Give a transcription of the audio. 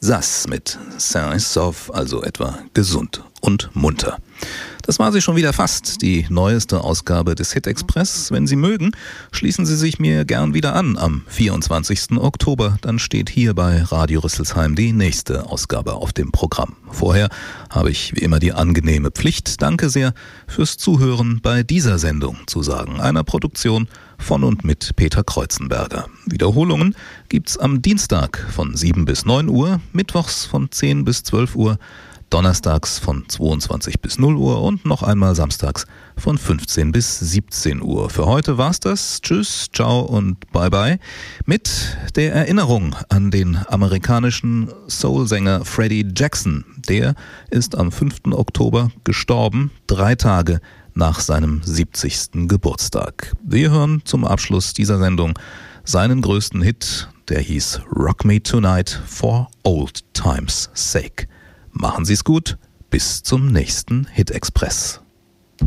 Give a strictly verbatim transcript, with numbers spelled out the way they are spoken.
Sass mit Sain et Sauf, also etwa gesund und munter. Das war sie schon wieder fast, die neueste Ausgabe des Hit Express. Wenn Sie mögen, schließen Sie sich mir gern wieder an am vierundzwanzigsten Oktober. Dann steht hier bei Radio Rüsselsheim die nächste Ausgabe auf dem Programm. Vorher habe ich wie immer die angenehme Pflicht, danke sehr fürs Zuhören bei dieser Sendung zu sagen, einer Produktion von und mit Peter Kreuzenberger. Wiederholungen gibt's am Dienstag von sieben bis neun Uhr, mittwochs von zehn bis zwölf Uhr, donnerstags von zweiundzwanzig bis null Uhr und noch einmal samstags von fünfzehn bis siebzehn Uhr. Für heute war's das. Tschüss, ciao und bye bye. Mit der Erinnerung an den amerikanischen Soul-Sänger Freddie Jackson. Der ist am fünften Oktober gestorben, drei Tage nach seinem siebzigsten Geburtstag. Wir hören zum Abschluss dieser Sendung seinen größten Hit, der hieß Rock Me Tonight for Old Times Sake. Machen Sie's gut, bis zum nächsten Hit Express.